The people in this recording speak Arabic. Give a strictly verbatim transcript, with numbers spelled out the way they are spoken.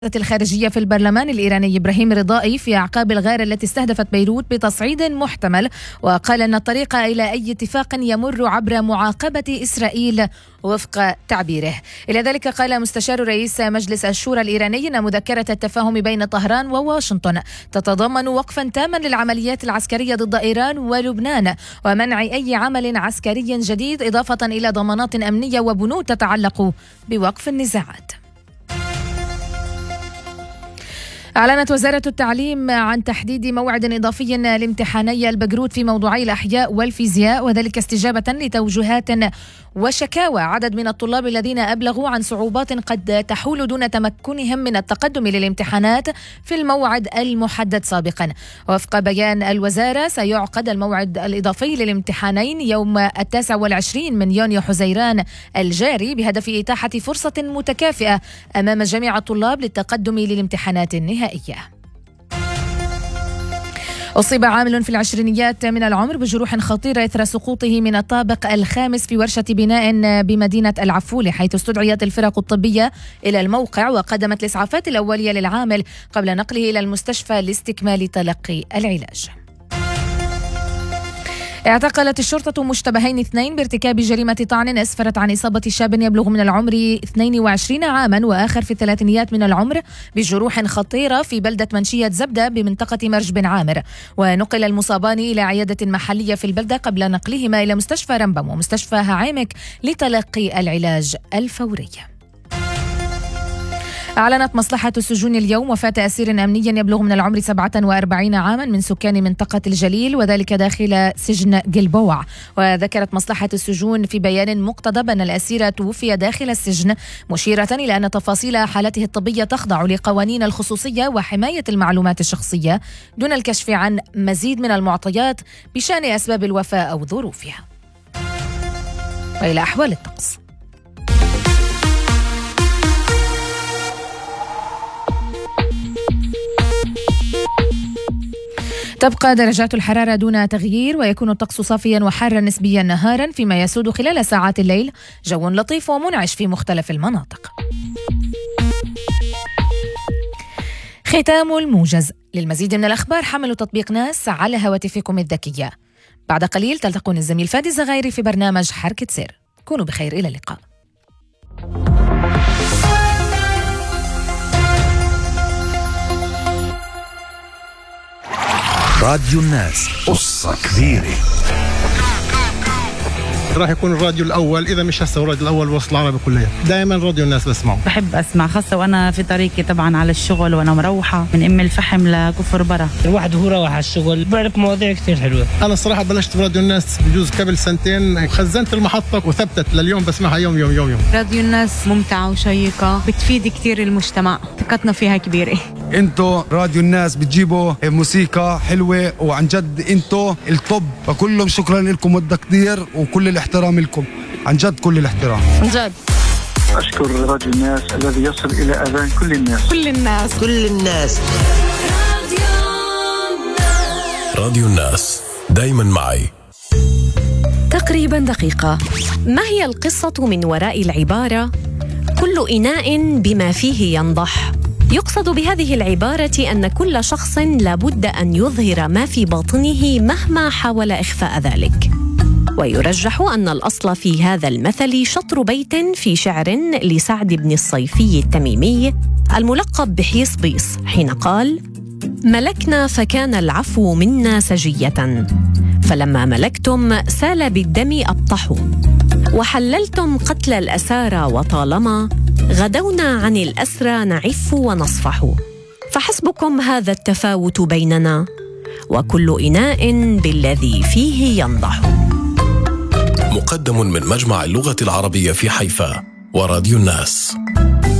الخارجية في البرلمان الإيراني إبراهيم رضائي في أعقاب الغارة التي استهدفت بيروت بتصعيد محتمل، وقال أن الطريق إلى أي اتفاق يمر عبر معاقبة إسرائيل وفق تعبيره. إلى ذلك قال مستشار رئيس مجلس الشورى الإيراني أن مذكرة التفاهم بين طهران وواشنطن تتضمن وقفا تاما للعمليات العسكرية ضد إيران ولبنان ومنع أي عمل عسكري جديد، إضافة إلى ضمانات أمنية وبنود تتعلق بوقف النزاعات. أعلنت وزارة التعليم عن تحديد موعد إضافي لامتحاني البكالوريوس في موضوعي الأحياء والفيزياء، وذلك استجابة لتوجهات وشكاوى عدد من الطلاب الذين أبلغوا عن صعوبات قد تحول دون تمكنهم من التقدم للامتحانات في الموعد المحدد سابقا. وفق بيان الوزارة سيعقد الموعد الإضافي للامتحانين يوم التاسع والعشرين من يونيو حزيران الجاري بهدف إتاحة فرصة متكافئة أمام جميع الطلاب للتقدم للامتحانات النهائية. أصيب عامل في العشرينيات من العمر بجروح خطيرة إثر سقوطه من الطابق الخامس في ورشة بناء بمدينة العفولة، حيث استدعيت الفرق الطبية إلى الموقع وقدمت الإسعافات الأولية للعامل قبل نقله إلى المستشفى لاستكمال تلقي العلاج. اعتقلت الشرطة مشتبهين اثنين بارتكاب جريمة طعن أسفرت عن إصابة شاب يبلغ من العمر اثنين وعشرين عاما وآخر في الثلاثينيات من العمر بجروح خطيرة في بلدة منشية زبدة بمنطقة مرج بن عامر، ونقل المصابان إلى عيادة محلية في البلدة قبل نقلهما إلى مستشفى رمبم ومستشفى هعامك لتلقي العلاج الفوري. أعلنت مصلحة السجون اليوم وفاة أسير أمني يبلغ من العمر سبعة وأربعين عاما من سكان منطقة الجليل وذلك داخل سجن جلبوع. وذكرت مصلحة السجون في بيان مقتضب أن الأسير توفي داخل السجن، مشيرة إلى أن تفاصيل حالته الطبية تخضع لقوانين الخصوصية وحماية المعلومات الشخصية دون الكشف عن مزيد من المعطيات بشأن أسباب الوفاة أو ظروفها. وإلى أحوال الطقس. تبقى درجات الحرارة دون تغيير ويكون الطقس صافيا وحارا نسبيا نهارا، فيما يسود خلال ساعات الليل جو لطيف ومنعش في مختلف المناطق. ختام الموجز. للمزيد من الأخبار حملوا تطبيق ناس على هواتفكم الذكية. بعد قليل تلتقون الزميل فادي الزغيري في برنامج حركة سير. كونوا بخير، إلى اللقاء. راديو الناس، قصة كبيرة. راح يكون الراديو الأول، إذا مش هسه الراديو الأول وسط العربي كلها. دائما راديو الناس بسمعه. بحب أسمع خاصة وأنا في طريقي طبعا على الشغل وأنا مروحة من أم الفحم لكفر برا. الواحد هو روح على الشغل بعرف مواضيع كتير حلوة. أنا الصراحة بلشت براديو الناس بجوز قبل سنتين، خزنت المحطة وثبتت لليوم بسمعها يوم يوم يوم يوم. راديو الناس ممتعة وشيقة، بتفيد كتير المجتمع، ثقتنا فيها كبيرة. انتو راديو الناس بتجيبوا موسيقى حلوة وعن جد انتو الطب، فكلهم شكرا لكم والتقدير وكل الاحترام لكم، عن جد كل الاحترام. عن جد أشكر راديو الناس الذي يصل إلى أذان كل الناس. كل الناس كل الناس راديو الناس دايما معي. تقريبا دقيقة. ما هي القصة من وراء العبارة كل إناء بما فيه ينضح؟ يقصد بهذه العبارة أن كل شخص لابد أن يظهر ما في باطنه مهما حاول إخفاء ذلك. ويرجح أن الأصل في هذا المثل شطر بيت في شعر لسعد بن الصيفي التميمي الملقب بحيصبيص، حين قال: ملكنا فكان العفو منا سجية، فلما ملكتم سال بالدم أبطحوا، وحللتم قتل الأسارى وطالما غدونا عن الأسرى نعف ونصفح، فحسبكم هذا التفاوت بيننا، وكل إناء بالذي فيه ينضح. مقدم من مجمع اللغة العربية في حيفا وراديو الناس.